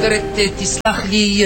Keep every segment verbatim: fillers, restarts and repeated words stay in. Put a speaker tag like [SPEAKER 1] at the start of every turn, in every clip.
[SPEAKER 1] הגברת, תסלח לי,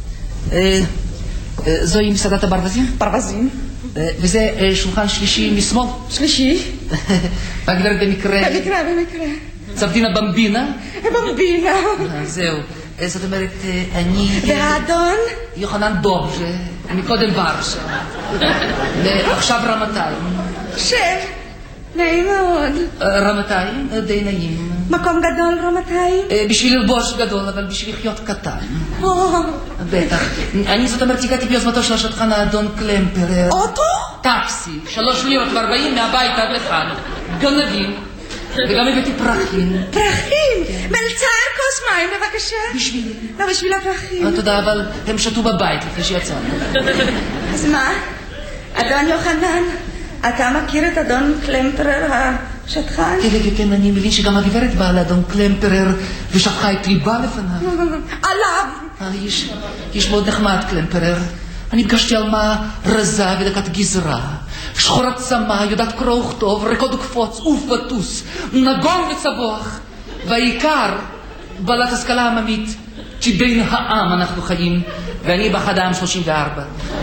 [SPEAKER 1] זוהי מסעדת הברווזים?
[SPEAKER 2] ברווזים.
[SPEAKER 1] וזה שולחן שלישי משמאל?
[SPEAKER 2] שלישי.
[SPEAKER 1] הגברת במקרה...
[SPEAKER 2] במקרה, במקרה.
[SPEAKER 1] סבדינה במבינה?
[SPEAKER 2] במבינה.
[SPEAKER 1] זהו. זאת אומרת, אני...
[SPEAKER 2] והאדון?
[SPEAKER 1] יוחנן דוב, מקודם ורשה. ועכשיו רמתיים.
[SPEAKER 2] שב. נעים מאוד.
[SPEAKER 1] רמתיים, די נעים.
[SPEAKER 2] מקום גדול רמתיים?
[SPEAKER 1] בשביל ללבוש גדול, אבל בשביל לחיות קטן. בטח. אני זאת אומרת, הגעתי ביוזמתו של השטחן האדון קלמפרר.
[SPEAKER 2] אוטו?
[SPEAKER 1] טקסי. שלוש לירות וארבעים מהבית עד לכאן. גנבים. וגם הבאתי פרחים.
[SPEAKER 2] פרחים? מלצר כוס מים בבקשה.
[SPEAKER 1] בשבילי.
[SPEAKER 2] לא, בשביל הפרחים.
[SPEAKER 1] תודה, אבל הם שתו בבית לפני שיצאנו.
[SPEAKER 2] אז מה? אדון יוחנן, אתה מכיר את אדון קלמפרר השטחן?
[SPEAKER 1] כן, כן, כן, אני מבין שגם הגברת באה לאדון קלמפרר ושפכה את ליבה לפניו.
[SPEAKER 2] עליו!
[SPEAKER 1] איש מאוד נחמד קלמפרר. אני פגשתי על מה רזה ודקת גזרה, שחורת צמא, יודעת קרוא וכתוב, רקוד וקפוץ, עוף וטוס, נגון וצבוח, והעיקר בעלת השכלה עממית, כי בין העם אנחנו חיים, ואני באחד העם שלושים וארבע.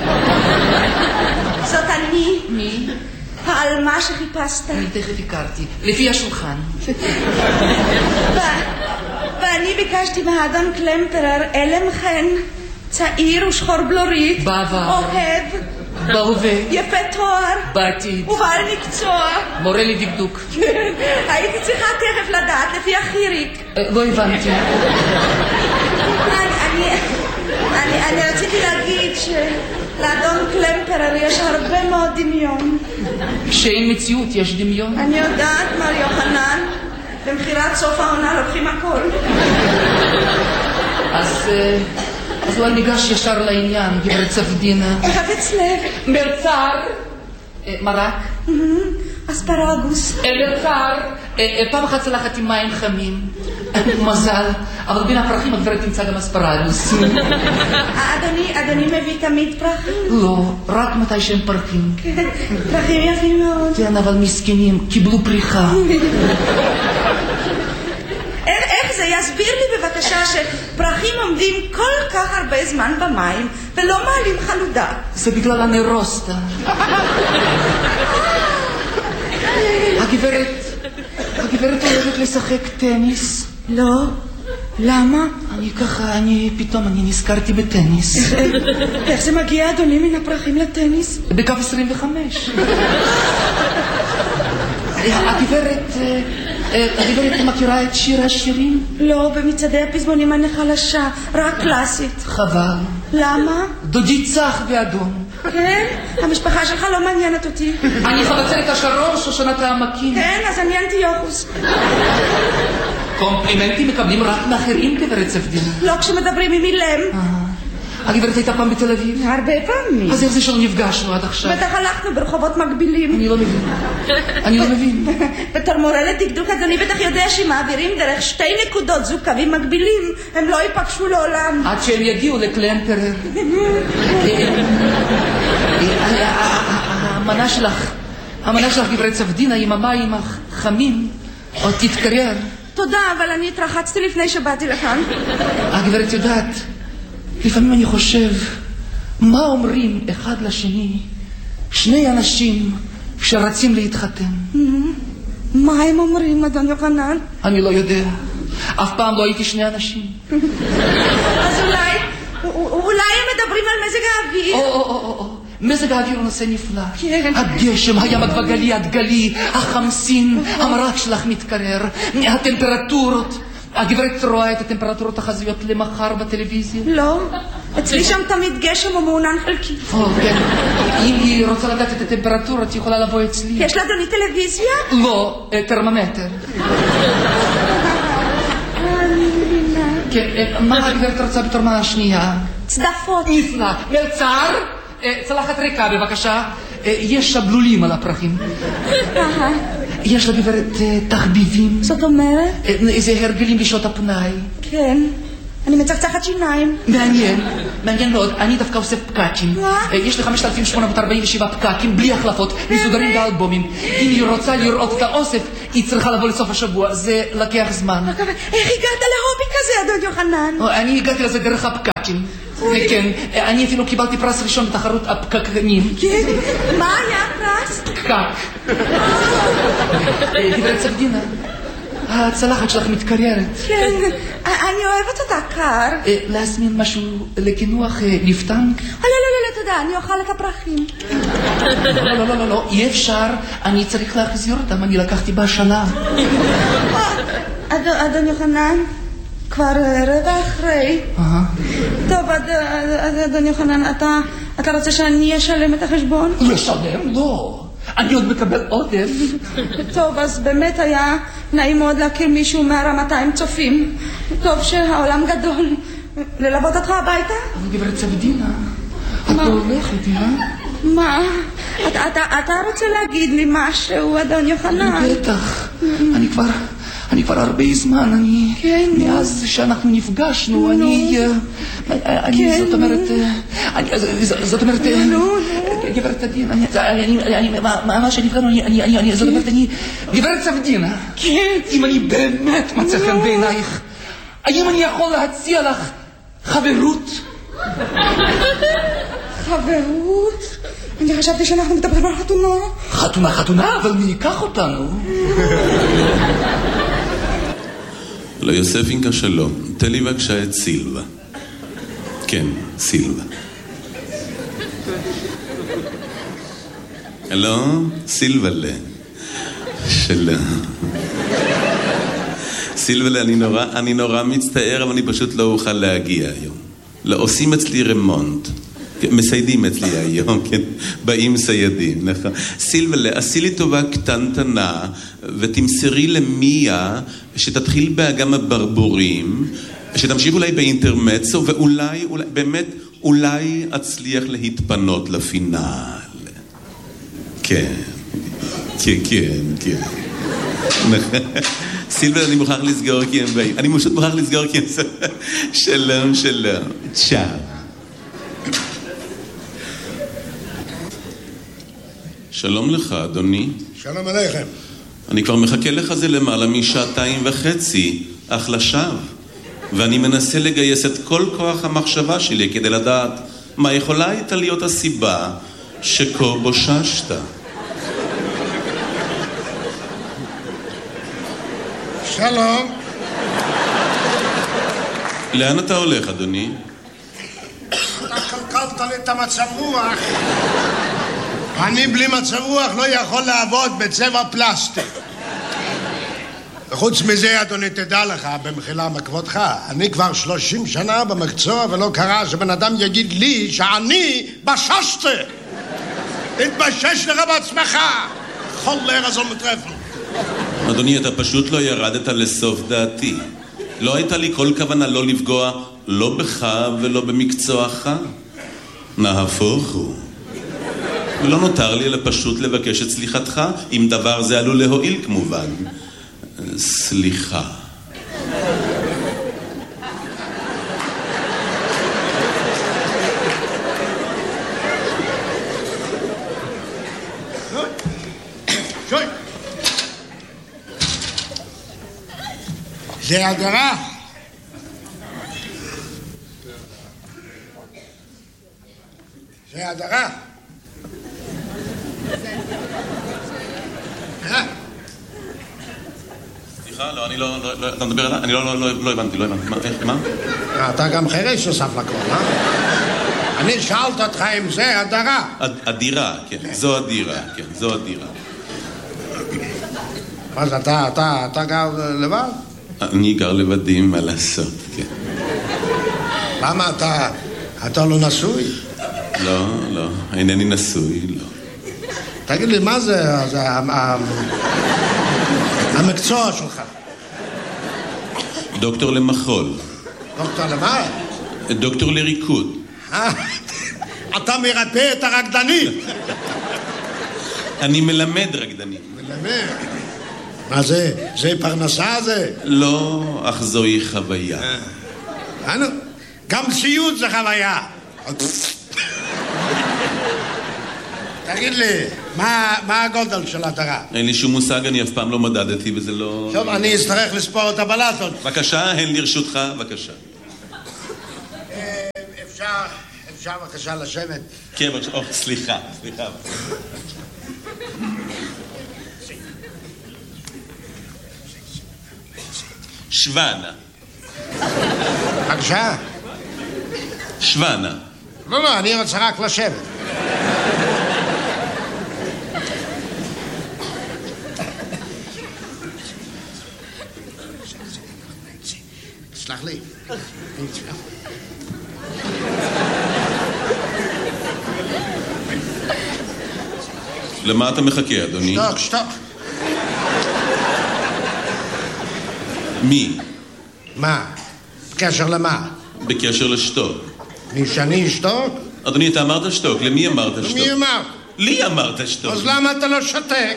[SPEAKER 2] זאת אני?
[SPEAKER 1] מי?
[SPEAKER 2] העלמה שחיפשת.
[SPEAKER 1] אני תכף הכרתי, לפי השולחן.
[SPEAKER 2] ואני ביקשתי מהאדון קלמפרר אלם חן, צעיר ושחור בלורית,
[SPEAKER 1] בעבר,
[SPEAKER 2] אוהב,
[SPEAKER 1] בהווה,
[SPEAKER 2] יפה תואר,
[SPEAKER 1] בעתיד,
[SPEAKER 2] ובעל מקצוע,
[SPEAKER 1] מורה לדקדוק.
[SPEAKER 2] הייתי צריכה תכף לדעת לפי החיריק.
[SPEAKER 1] לא הבנתי.
[SPEAKER 2] אני רציתי להגיד שלאדון קלמפרר יש הרבה מאוד דמיון.
[SPEAKER 1] שאין מציאות יש דמיון.
[SPEAKER 2] אני יודעת, מר יוחנן, במחירת סוף העונה לוקחים הכל.
[SPEAKER 1] אז... אז אולי ניגש ישר לעניין, גברת סבדינה.
[SPEAKER 2] חפץ לב.
[SPEAKER 1] מרצר. מרק.
[SPEAKER 2] אספרגוס.
[SPEAKER 1] מרצר. פעם אחת צלחת עם מים חמים. מזל. אבל בין הפרחים הגברת תמצא גם אספרגוס.
[SPEAKER 2] אדוני, אדוני מביא תמיד פרחים?
[SPEAKER 1] לא, רק מתי שהם פרחים.
[SPEAKER 2] פרחים יפים מאוד.
[SPEAKER 1] כן, אבל מסכנים, קיבלו פריחה.
[SPEAKER 2] איך זה? יסביר לי בבקשה שפרחים עומדים כל כך הרבה זמן במים ולא מעלים חלודה.
[SPEAKER 1] זה בגלל הנרוסטה. הגברת, הגברת אוהבת לשחק טניס?
[SPEAKER 2] לא. למה?
[SPEAKER 1] אני ככה, אני פתאום, אני נזכרתי בטניס.
[SPEAKER 2] איך זה מגיע, אדוני, מן הפרחים לטניס?
[SPEAKER 1] בקו עשרים וחמש. הגברת... הגברת מכירה את שיר השירים?
[SPEAKER 2] לא, במצעדי הפזמונים אני חלשה, רק קלאסית.
[SPEAKER 1] חבל.
[SPEAKER 2] למה?
[SPEAKER 1] דודי צח ואדון.
[SPEAKER 2] כן? המשפחה שלך לא מעניינת אותי.
[SPEAKER 1] אני חבצלת השרון, שושנת העמקים.
[SPEAKER 2] כן, אז אני אנטיוכוס.
[SPEAKER 1] קומפלימנטים מקבלים רק מאחרים, גברת סבדינה.
[SPEAKER 2] לא כשמדברים עם אילם.
[SPEAKER 1] הגברת הייתה פעם בתל אביב?
[SPEAKER 2] הרבה פעמים.
[SPEAKER 1] אז איך זה שלא נפגשנו עד עכשיו?
[SPEAKER 2] בטח הלכנו ברחובות מקבילים.
[SPEAKER 1] אני לא מבין. אני לא מבין.
[SPEAKER 2] בתור מורה לדקדוק, אז אני בטח יודע שמעבירים דרך שתי נקודות זוג קווים מקבילים, הם לא ייפגשו לעולם.
[SPEAKER 1] עד שהם יגיעו לקלמפרר. המנה שלך, המנה שלך, גברת סבדינה, עם המים החמים, עוד תתקרר.
[SPEAKER 2] תודה, אבל אני התרחצתי לפני שבאתי לכאן.
[SPEAKER 1] הגברת יודעת, לפעמים אני חושב, מה אומרים אחד לשני שני אנשים שרצים להתחתן?
[SPEAKER 2] מה הם אומרים, אדון יוחנן?
[SPEAKER 1] אני לא יודע. אף פעם לא הייתי שני אנשים.
[SPEAKER 2] אז אולי, אולי הם מדברים על מזג האוויר?
[SPEAKER 1] או, או, או, או. מזג האוויר הוא נושא נפלא.
[SPEAKER 2] כן.
[SPEAKER 1] הגשם, הים הגבגלי, הדגלי, החמסין, המרק שלך מתקרר, הטמפרטורות. הגברת רואה את הטמפרטורות החזויות למחר בטלוויזיה?
[SPEAKER 2] לא, אצלי שם תמיד גשם ומעונן חלקי.
[SPEAKER 1] כן, אם היא רוצה לדעת את הטמפרטורות היא יכולה לבוא אצלי.
[SPEAKER 2] יש לאדוני טלוויזיה?
[SPEAKER 1] לא, טרמומטר.
[SPEAKER 2] אני מבינה.
[SPEAKER 1] כן, מה הגברת רוצה בתור מנה השנייה?
[SPEAKER 2] צדפות.
[SPEAKER 1] נפלא. מלצר, צלחת ריקה בבקשה. יש שבלולים על הפרחים. יש לגברת תחביבים.
[SPEAKER 2] זאת אומרת?
[SPEAKER 1] איזה הרגלים בשעות הפנאי.
[SPEAKER 2] כן, אני מצחצחת שיניים.
[SPEAKER 1] מעניין, מעניין מאוד. אני דווקא עושה פקקים. יש לי חמשת אלפים שמונה מאות ארבעים ושבע פקקים בלי החלפות, מסודרים באלבומים. אם היא רוצה לראות את האוסף היא צריכה לבוא לסוף השבוע. זה לקח זמן.
[SPEAKER 2] איך הגעת להובי כזה? אדון יוחנן?
[SPEAKER 1] אני הגעתי לזה דרך הפקקים. כן, אני אפילו קיבלתי פרס ראשון בתחרות הפקקנים.
[SPEAKER 2] כן? מה היה הפרס?
[SPEAKER 1] פקק. גברת סבדינה, הצלחת שלך מתקררת.
[SPEAKER 2] כן, אני אוהבת אותה קר.
[SPEAKER 1] להזמין משהו לקינוח נפתן?
[SPEAKER 2] לא, לא, לא, תודה, אני אוכל את הפרחים.
[SPEAKER 1] לא, לא, לא, לא, אי אפשר, אני צריך להחזיר אותם, אני לקחתי בהשאלה.
[SPEAKER 2] אדון יוחנן, כבר רבע אחרי. טוב, אדון יוחנן, אתה רוצה שאני אשלם את החשבון?
[SPEAKER 1] לשלם? לא. אני עוד מקבל עודף.
[SPEAKER 2] טוב, אז באמת היה נעים מאוד להקים מישהו מהרמתיים צופים. טוב שהעולם גדול. ללוות אותך הביתה?
[SPEAKER 1] גברת סבדינה, את לא הולכת, אה?
[SPEAKER 2] מה? אתה רוצה להגיד לי משהו, אדון יוחנן?
[SPEAKER 1] בטח. אני כבר... אני כבר הרבה זמן, אני...
[SPEAKER 2] כן.
[SPEAKER 1] מאז שאנחנו נפגשנו, אני... אני, זאת אומרת... זאת אומרת... גברת סבדינה, אני... מה שנפגענו, אני... זאת אומרת, אני... גברת סבדינה.
[SPEAKER 2] כן.
[SPEAKER 1] אם אני באמת מצא חן בעינייך, האם אני יכול להציע לך חברות?
[SPEAKER 2] חברות? אני חשבתי שאנחנו מדברים על חתונה.
[SPEAKER 1] חתונה, חתונה, אבל מי ייקח אותנו?
[SPEAKER 3] לא, יוספינקה שלום, תן לי בבקשה את סילבה. כן, סילבה. הלו, סילבלה. שלום. סילבלה, אני נורא, אני נורא מצטער, אבל אני פשוט לא אוכל להגיע היום. לא, עושים אצלי רמונט. מסיידים אצלי היום, כן? באים סיידים, נכון? סילבלה, עשי לי טובה קטנטנה, ותמסרי למיה שתתחיל באגם הברבורים, שתמשיך אולי באינטרמצו, ואולי, אולי, באמת, אולי אצליח להתפנות לפינל. כן, כן, כן, כן. סילבלה, אני מוכרח לסגור כי הם באים. אני פשוט מוכרח לסגור כי הם... שלום, שלום. צ'או. שלום לך, אדוני.
[SPEAKER 4] שלום עליכם.
[SPEAKER 3] אני כבר מחכה לך זה למעלה משעתיים וחצי, אך לשווא. ואני מנסה לגייס את כל כוח המחשבה שלי כדי לדעת מה יכולה הייתה להיות הסיבה שכה בוששת.
[SPEAKER 4] שלום.
[SPEAKER 3] לאן אתה הולך, אדוני?
[SPEAKER 4] אתה קלקלת לי את המצב רוח. אני בלי מצב רוח לא יכול לעבוד בצבע פלסטיק. וחוץ מזה, אדוני, תדע לך, במחילה מכבודך, אני כבר שלושים שנה במקצוע ולא קרה שבן אדם יגיד לי שאני בששתי. תתבשש לך בעצמך. חולר הזו מטרפן.
[SPEAKER 3] אדוני, אתה פשוט לא ירדת לסוף דעתי. לא הייתה לי כל כוונה לא לפגוע, לא בך ולא במקצועך. נהפוך הוא. ולא נותר לי אלא פשוט לבקש את סליחתך, אם דבר זה עלול להועיל כמובן. סליחה.
[SPEAKER 4] שוי. זה הדרה. זה הדרה.
[SPEAKER 3] סליחה, לא, אני לא, לא, אתה מדבר עליי? אני לא, לא, לא, לא הבנתי, לא הבנתי. מה, איך, מה?
[SPEAKER 4] אתה גם חרש נוסף לכל, אה? אני שאלת אותך אם זה הדרה.
[SPEAKER 3] הדירה, כן, זו הדירה, כן, זו הדירה.
[SPEAKER 4] מה זה, אתה, אתה, אתה גר לבד?
[SPEAKER 3] אני גר לבדי, מה לעשות, כן.
[SPEAKER 4] למה אתה, אתה לא נשוי?
[SPEAKER 3] לא, לא, אינני נשוי, לא.
[SPEAKER 4] תגיד לי, מה זה, זה המקצוע שלך?
[SPEAKER 3] דוקטור למחול.
[SPEAKER 4] דוקטור למה?
[SPEAKER 3] דוקטור לריקוד.
[SPEAKER 4] אתה מרפא את הרקדנים.
[SPEAKER 3] אני מלמד רקדנים.
[SPEAKER 4] מלמד? מה זה? זה פרנסה זה?
[SPEAKER 3] לא, אך זוהי חוויה.
[SPEAKER 4] גם ציוד זה חוויה. תגיד לי, מה, מה הגודל של הדירה?
[SPEAKER 3] אין לי שום מושג, אני אף פעם לא מדדתי וזה לא...
[SPEAKER 4] טוב, אני אצטרך לספור את הבלטות.
[SPEAKER 3] בבקשה, הן לרשותך, בבקשה.
[SPEAKER 4] אפשר, אפשר בבקשה לשבת?
[SPEAKER 3] כן, בבקשה, או, סליחה, סליחה. שוונה.
[SPEAKER 4] בבקשה?
[SPEAKER 3] שוונה.
[SPEAKER 4] לא, לא, אני רוצה רק לשבת. סלח לי.
[SPEAKER 3] למה אתה מחכה, אדוני?
[SPEAKER 4] שתוק, שתוק.
[SPEAKER 3] מי?
[SPEAKER 4] מה? בקשר למה?
[SPEAKER 3] בקשר לשתוק.
[SPEAKER 4] מי שאני אשתוק?
[SPEAKER 3] אדוני, אתה אמרת שתוק, למי אמרת שתוק?
[SPEAKER 4] למי אמר?
[SPEAKER 3] לי אמרת שתוק.
[SPEAKER 4] אז למה אתה לא שותק?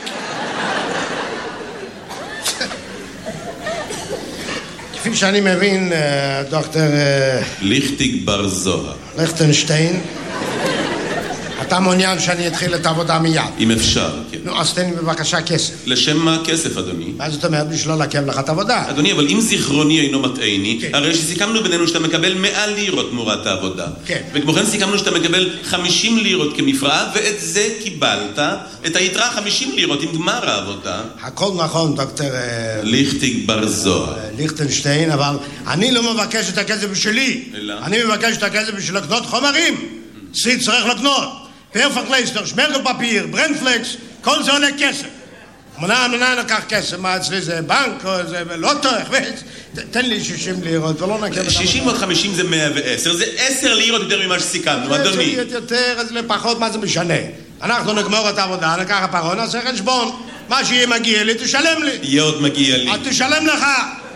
[SPEAKER 4] כפי שאני מבין, דוקטור...
[SPEAKER 3] ליכטיג בר זוהר.
[SPEAKER 4] ליכטנשטיין, אתה מעוניין שאני אתחיל את העבודה מיד.
[SPEAKER 3] אם אפשר, כן.
[SPEAKER 4] נו, אז תן לי בבקשה כסף.
[SPEAKER 3] לשם מה הכסף, אדוני?
[SPEAKER 4] מה זאת אומרת? בשביל לא לעכב לך את העבודה.
[SPEAKER 3] אדוני, אבל אם זיכרוני אינו מטעני,
[SPEAKER 4] כן.
[SPEAKER 3] הרי שסיכמנו בינינו שאתה מקבל מאה לירות תמורת העבודה.
[SPEAKER 4] כן.
[SPEAKER 3] וכמו כן סיכמנו שאתה מקבל חמישים לירות כמפרעה, ואת זה קיבלת, את היתרה חמישים לירות עם גמר העבודה.
[SPEAKER 4] הכל נכון, דוקטור...
[SPEAKER 3] ליכטיג בר זוהר.
[SPEAKER 4] ליכטנשטיין, אבל אני לא מבקש את הכסף בשבילי.
[SPEAKER 3] אלא?
[SPEAKER 4] אני מבקש את הכסף בשביל לקנות חומרים. סי צריך לקנות. פרפקלייסטר, שמרגל פפיר, ברנפלקס, כל זה עולה כסף. מנה, מנה לקח כסף, מה אצלי זה בנק או זה לוטו, תן לי שישים לירות ולא נקב...
[SPEAKER 3] שישים ועוד חמישים זה מאה ועשר, זה עשר לירות יותר ממה שסיכמנו, אדוני.
[SPEAKER 4] זה יותר, אז לפחות מה זה משנה? אנחנו נגמור את העבודה, נקח הפרון, נעשה חשבון. מה שיהיה מגיע לי, תשלם לי.
[SPEAKER 3] יהיה עוד מגיע לי.
[SPEAKER 4] אז תשלם לך.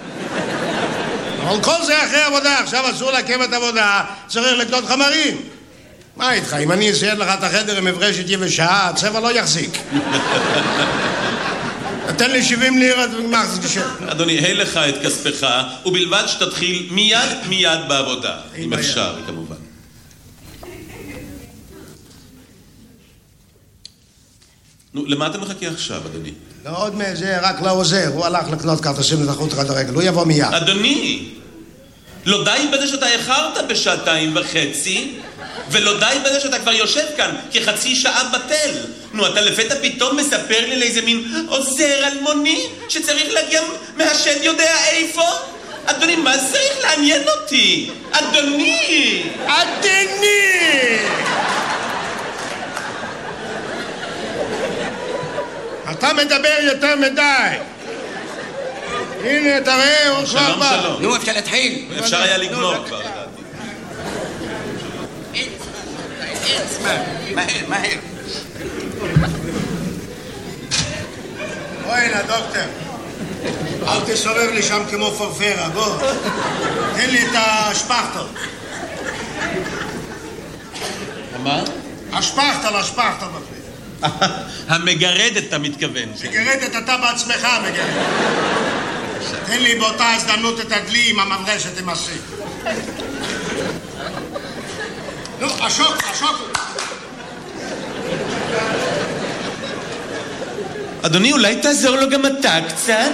[SPEAKER 4] אבל כל זה אחרי עבודה, עכשיו אסור לעכב את העבודה, צריך לקנות חומרים. מה איתך? אם אני אסייד לך את החדר עם מברשת יבשה, הצבע לא יחזיק. תן לי שבעים לירות ומחזיק שם.
[SPEAKER 3] אדוני, הי לך את כספך, ובלבד שתתחיל מיד מיד בעבודה. אם אפשר, כמובן. נו, למה אתה מחכה עכשיו, אדוני?
[SPEAKER 4] לא עוד מזה, רק לא עוזר. הוא הלך לקנות כרטיסים לתחרות כדורגל. הוא יבוא מיד.
[SPEAKER 3] אדוני, לא די בזה שאתה איחרת בשעתיים וחצי, ולא די בזה שאתה כבר יושב כאן כחצי שעה בטל. נו, אתה לפתע פתאום מספר לי לאיזה מין עוזר אלמוני שצריך להגיע מהשד יודע איפה? אדוני, מה צריך לעניין אותי? אדוני!
[SPEAKER 4] אדוני! אתה מדבר יותר מדי. הנה, תראה, הוא כבר בא.
[SPEAKER 3] שלום, שלום.
[SPEAKER 5] נו, אפשר להתחיל.
[SPEAKER 3] אפשר היה לגמור כבר.
[SPEAKER 5] מהר, מהר.
[SPEAKER 4] בואי הנה, דוקטור. אל תסובב לי שם כמו פרפרה, בוא. תן לי את השפכטל.
[SPEAKER 3] מה?
[SPEAKER 4] השפכטל, השפכטל בפני.
[SPEAKER 3] המגרדת, אתה מתכוון.
[SPEAKER 4] מגרדת, אתה בעצמך מגרדת. תן לי באותה הזדמנות את הדלי עם המברשת עם הסי. נו, השוק, השוק.
[SPEAKER 3] אדוני, אולי תעזור לו גם אתה קצת?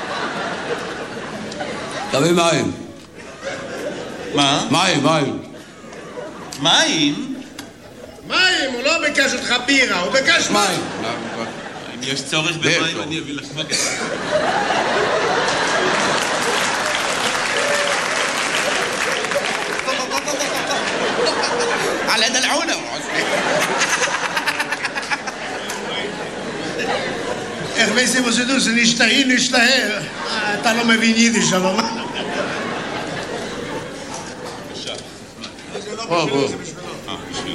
[SPEAKER 5] תביא מים.
[SPEAKER 3] מה?
[SPEAKER 5] מים, מים.
[SPEAKER 3] מים?
[SPEAKER 4] מים, הוא לא ביקש אותך בירה, הוא ביקש מים.
[SPEAKER 3] אם יש צורך במים, אני אביא לך בקש.
[SPEAKER 5] على دلعونه.
[SPEAKER 4] איך וייסם עושה זה נשתהי, נשתהה. אתה לא מבין יידיש, אבל מה? זה לא בשבילי, זה בשבילו.
[SPEAKER 3] אה, בשבילי.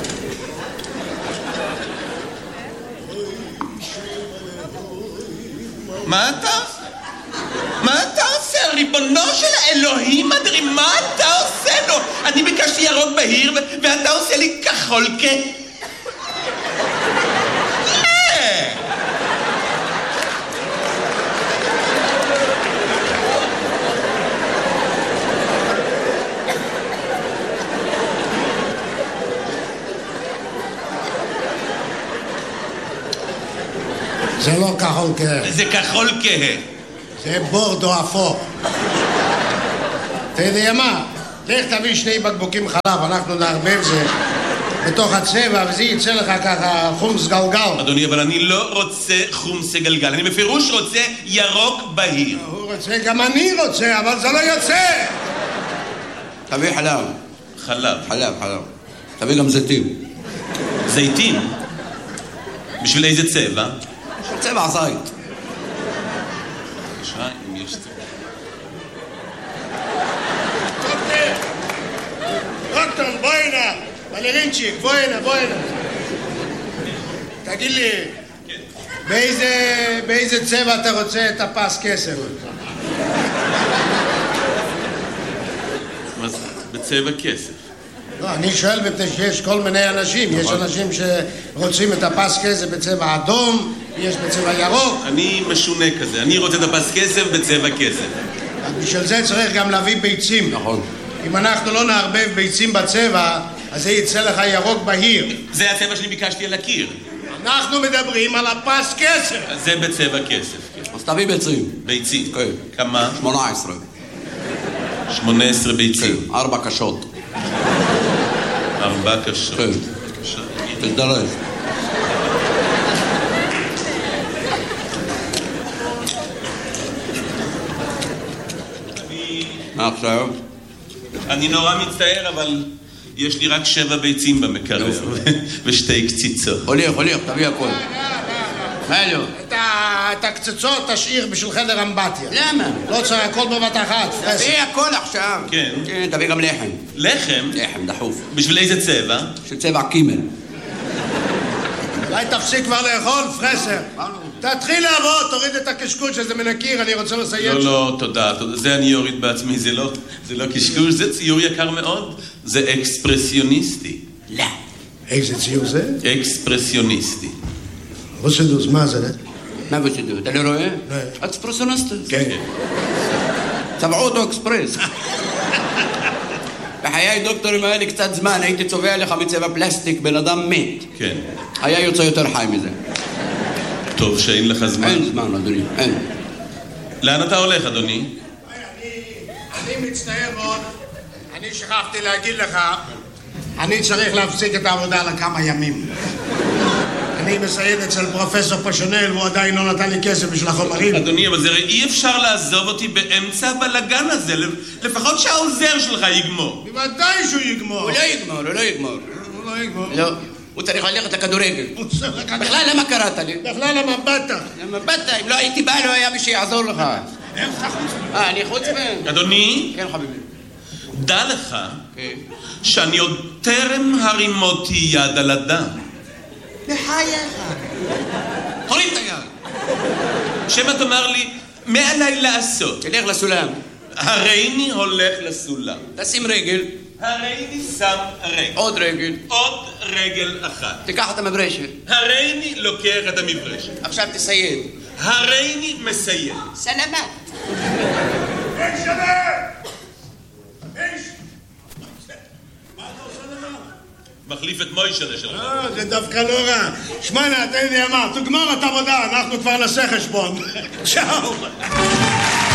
[SPEAKER 3] מה אתה? מה אתה עושה? ריבונו של האלוהים אדרי, מה אתה עושה לו? אני ביקשתי ירוק בהיר ואתה עושה לי כחול כ...
[SPEAKER 4] זה לא כחול כהה.
[SPEAKER 3] זה כחול כהה.
[SPEAKER 4] זה בורדו אפור. אתה יודע מה? לך תביא שני בקבוקים חלב, אנחנו נערבב זה בתוך הצבע, וזה יצא לך ככה חומס גלגל.
[SPEAKER 3] אדוני, אבל אני לא רוצה חומס גלגל, אני בפירוש רוצה ירוק בהיר.
[SPEAKER 4] הוא רוצה, גם אני רוצה, אבל זה לא יוצא.
[SPEAKER 5] תביא חלב.
[SPEAKER 3] חלב.
[SPEAKER 5] חלב, חלב. תביא גם זיתים.
[SPEAKER 3] זיתים? בשביל איזה צבע?
[SPEAKER 5] צבע זית.
[SPEAKER 3] בבקשה, אם יש צבע.
[SPEAKER 4] דוקטור, בואי הנה. בלרינצ'יק, בואי הנה, בואי הנה. תגיד לי, באיזה, באיזה צבע אתה רוצה את הפס כסף?
[SPEAKER 3] מה זה? בצבע כסף.
[SPEAKER 4] לא, אני שואל מפני שיש כל מיני אנשים. יש אנשים שרוצים את הפס כסף בצבע אדום, יש בצבע ירוק.
[SPEAKER 3] אני משונה כזה, אני רוצה את הפס כסף בצבע כסף.
[SPEAKER 4] בשביל זה צריך גם להביא ביצים.
[SPEAKER 5] נכון.
[SPEAKER 4] אם אנחנו לא נערבב ביצים בצבע, אז זה יצא לך ירוק בהיר.
[SPEAKER 3] זה הצבע שאני ביקשתי על הקיר.
[SPEAKER 4] אנחנו מדברים על הפס כסף.
[SPEAKER 3] זה בצבע כסף, כן.
[SPEAKER 5] אז תביא ביצים.
[SPEAKER 3] ביצים.
[SPEAKER 5] כן.
[SPEAKER 3] כמה?
[SPEAKER 5] שמונה עשרה.
[SPEAKER 3] שמונה עשרה ביצים.
[SPEAKER 5] כן. ארבע קשות.
[SPEAKER 3] ארבע קשות.
[SPEAKER 5] כן. תזדרז. מה עכשיו?
[SPEAKER 3] אני נורא מצטער, אבל יש לי רק שבע ביצים במקרר ושתי קציצות.
[SPEAKER 5] הוליך, הוליך, תביא הכל. מה לא?
[SPEAKER 4] את הקצצות תשאיר בשביל חדר אמבטיה.
[SPEAKER 5] למה?
[SPEAKER 4] לא צריך הכל בבת אחת.
[SPEAKER 5] תביא הכל עכשיו.
[SPEAKER 3] כן.
[SPEAKER 5] כן, תביא גם לחם.
[SPEAKER 3] לחם?
[SPEAKER 5] לחם, דחוף.
[SPEAKER 3] בשביל איזה צבע?
[SPEAKER 5] של צבע קימל.
[SPEAKER 4] אולי תפסיק כבר לאכול, פרסר. תתחיל לעבוד, תוריד את הקשקוש שזה מן הקיר, אני רוצה לסיים.
[SPEAKER 3] לא, לא, תודה, תודה. זה אני אוריד בעצמי, זה לא, זה לא קשקוש, זה ציור יקר מאוד. זה אקספרסיוניסטי.
[SPEAKER 5] לא.
[SPEAKER 4] איזה ציור זה?
[SPEAKER 3] אקספרסיוניסטי.
[SPEAKER 4] רוסדוס, מה זה?
[SPEAKER 5] מה בצדו? אתה לא רואה?
[SPEAKER 4] לא.
[SPEAKER 5] אקספרסיוניסט.
[SPEAKER 4] כן.
[SPEAKER 5] צבעו אותו אקספרס. בחיי דוקטור, אם היה לי קצת זמן, הייתי צובע לך מצבע פלסטיק, בן אדם מת.
[SPEAKER 3] כן.
[SPEAKER 5] היה יוצא יותר חי מזה.
[SPEAKER 3] טוב שאין לך זמן.
[SPEAKER 5] אין זמן, אדוני, אין.
[SPEAKER 3] לאן אתה הולך, אדוני?
[SPEAKER 4] אני, אני מצטער מאוד, אני שכחתי להגיד לך, אני צריך להפסיק את העבודה לכמה ימים. אני מסייד אצל פרופסור פשונל, והוא עדיין לא נתן לי כסף בשביל החומרים.
[SPEAKER 3] אדוני, אבל זה הרי אי אפשר לעזוב אותי באמצע הבלגן הזה, לפחות שהעוזר שלך יגמור.
[SPEAKER 4] בוודאי שהוא יגמור.
[SPEAKER 5] הוא לא יגמור, הוא לא יגמור.
[SPEAKER 4] הוא לא יגמור.
[SPEAKER 5] לא, הוא צריך ללכת לכדורגל.
[SPEAKER 4] הוא צריך לקחת...
[SPEAKER 5] בכלל, למה קראת לי?
[SPEAKER 4] בכלל למה באת?
[SPEAKER 5] למה באת? אם לא הייתי בא, לא היה מי שיעזור לך.
[SPEAKER 4] איך אתה חוץ?
[SPEAKER 5] אה, אני חוץ מהם?
[SPEAKER 3] אדוני,
[SPEAKER 5] כן, חביבי.
[SPEAKER 3] דע לך
[SPEAKER 5] כן.
[SPEAKER 3] שאני עוד טרם הרימותי יד על אדם.
[SPEAKER 5] בחייך. תוריד את היד.
[SPEAKER 3] שמא תאמר לי, מה עליי לעשות?
[SPEAKER 5] תלך לסולם.
[SPEAKER 3] הריני הולך לסולם.
[SPEAKER 5] תשים רגל.
[SPEAKER 3] הריני שם רגל.
[SPEAKER 5] עוד רגל.
[SPEAKER 3] עוד רגל אחת.
[SPEAKER 5] תיקח את המברשת.
[SPEAKER 3] הריני לוקח את המברשת.
[SPEAKER 5] עכשיו תסייד.
[SPEAKER 3] הריני מסיים.
[SPEAKER 5] סלמת.
[SPEAKER 4] אין שווה! אין ש... מה אתה עושה לך?
[SPEAKER 3] מחליף את מוישה שלך.
[SPEAKER 4] אה, זה דווקא לא רע. שמענה, אתה יודע מה, תגמור את העבודה, אנחנו כבר נעשה חשבון. צ'או.